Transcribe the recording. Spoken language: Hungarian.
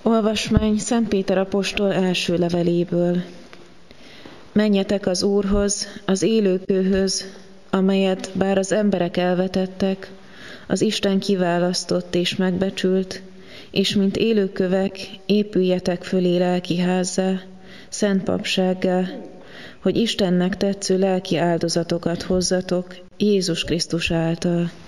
Olvasmány Szent Péter apostol első leveléből. Menjetek az Úrhoz, az élőkőhöz, amelyet bár az emberek elvetettek, az Isten kiválasztott és megbecsült, és mint élőkövek épüljetek fölé lelki házzá, szent papsággá, hogy Istennek tetsző lelki áldozatokat hozzatok Jézus Krisztus által.